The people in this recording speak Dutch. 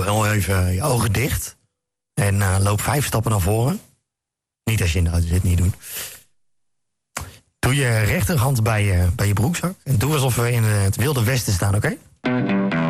heel even je ogen dicht. En loop 5 stappen naar voren. Niet als je in de auto zit, niet doen. Doe je rechterhand bij je broekzak. En doe alsof we in het Wilde Westen staan, oké?